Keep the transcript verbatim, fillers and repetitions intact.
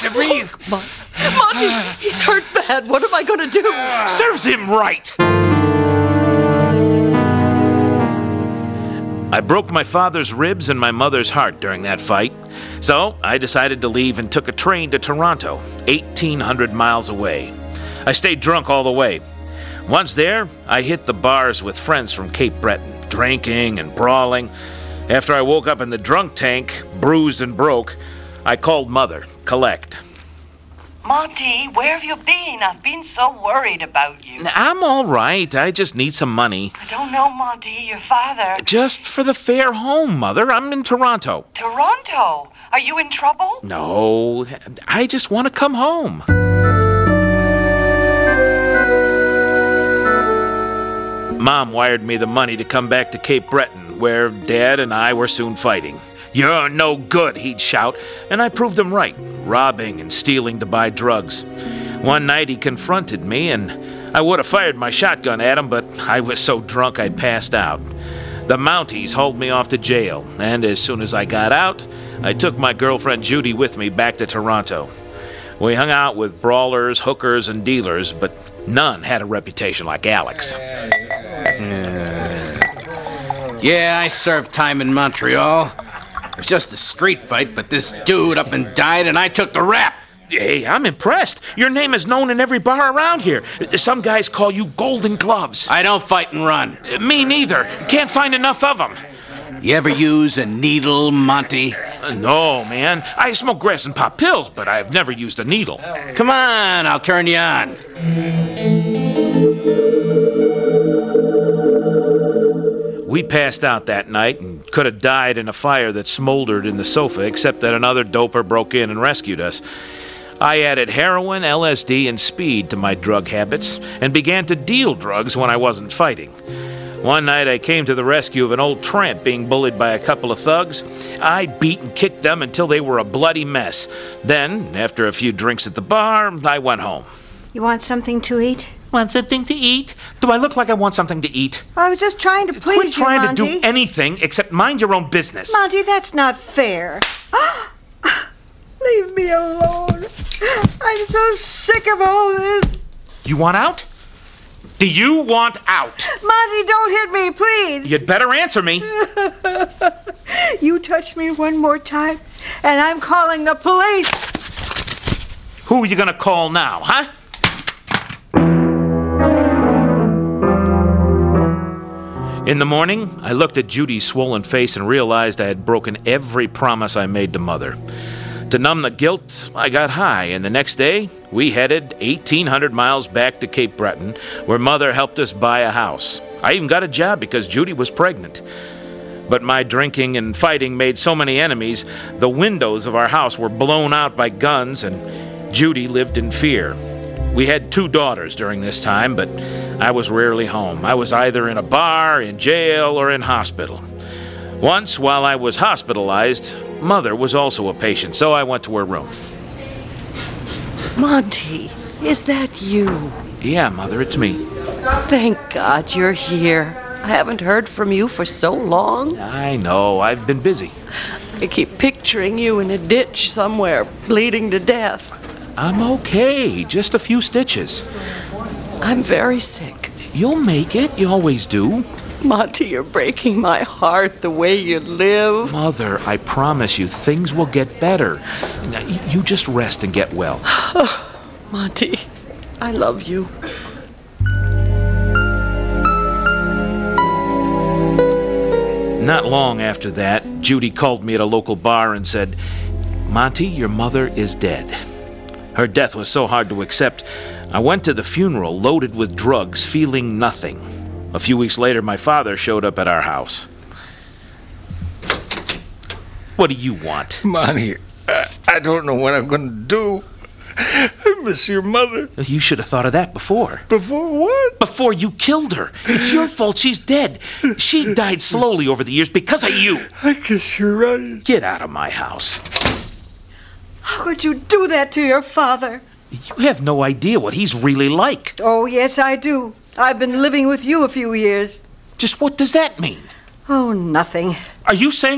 to breathe. Mon- Monty, he's hurt bad. What am I going to do? Serves him right. I broke my father's ribs and my mother's heart during that fight, so I decided to leave and took a train to Toronto, eighteen hundred miles away. I stayed drunk all the way. Once there, I hit the bars with friends from Cape Breton, drinking and brawling. After I woke up in the drunk tank, bruised and broke, I called Mother, collect. Monty, where have you been? I've been so worried about you. I'm all right. I just need some money. I don't know, Monty. Your father... Just for the fare home, Mother. I'm in Toronto. Toronto? Are you in trouble? No, I just want to come home. Mom wired me the money to come back to Cape Breton, where Dad and I were soon fighting. "You're no good," he'd shout, and I proved him right, robbing and stealing to buy drugs. One night he confronted me, and I would have fired my shotgun at him, but I was so drunk I passed out. The Mounties hauled me off to jail, and as soon as I got out, I took my girlfriend Judy with me back to Toronto. We hung out with brawlers, hookers, and dealers, but none had a reputation like Alex. Yeah, I served time in Montreal. It was just a street fight, but this dude up and died, and I took the rap. Hey, I'm impressed. Your name is known in every bar around here. Some guys call you Golden Gloves. I don't fight and run. Me neither. Can't find enough of them. You ever use a needle, Monty? Uh, no, man. I smoke grass and pop pills, but I've never used a needle. Come on, I'll turn you on. We passed out that night and could have died in a fire that smoldered in the sofa, except that another doper broke in and rescued us. I added heroin, L S D, and speed to my drug habits and began to deal drugs when I wasn't fighting. One night I came to the rescue of an old tramp being bullied by a couple of thugs. I beat and kicked them until they were a bloody mess. Then, after a few drinks at the bar, I went home. You want something to eat? Want something to eat? Do I look like I want something to eat? I was just trying to please Quit trying you, Monty. to do anything except mind your own business. Monty, that's not fair. Leave me alone. I'm so sick of all this. You want out? Do you want out? Monty, don't hit me, please. You'd better answer me. You touch me one more time, and I'm calling the police. Who are you gonna call now, huh? In the morning, I looked at Judy's swollen face and realized I had broken every promise I made to Mother. To numb the guilt, I got high, and the next day, we headed eighteen hundred miles back to Cape Breton, where Mother helped us buy a house. I even got a job because Judy was pregnant. But my drinking and fighting made so many enemies, the windows of our house were blown out by guns, and Judy lived in fear. We had two daughters during this time, but I was rarely home. I was either in a bar, in jail, or in hospital. Once, while I was hospitalized, Mother was also a patient, so I went to her room. Monty, is that you? Yeah, Mother, it's me. Thank God you're here. I haven't heard from you for so long. I know, I've been busy. I keep picturing you in a ditch somewhere, bleeding to death. I'm okay, just a few stitches. I'm very sick. You'll make it, you always do. Monty, you're breaking my heart the way you live. Mother, I promise you, things will get better. Now, you just rest and get well. Monty, I love you. Not long after that, Judy called me at a local bar and said, "Monty, your mother is dead." Her death was so hard to accept, I went to the funeral loaded with drugs, feeling nothing. A few weeks later, my father showed up at our house. What do you want? Monty, I, I don't know what I'm going to do. I miss your mother. You should have thought of that before. Before what? Before you killed her. It's your fault she's dead. She died slowly over the years because of you. I guess you're right. Get out of my house. How could you do that to your father? You have no idea what he's really like. Oh, yes, I do. I've been living with you a few years. Just what does that mean? Oh, nothing. Are you saying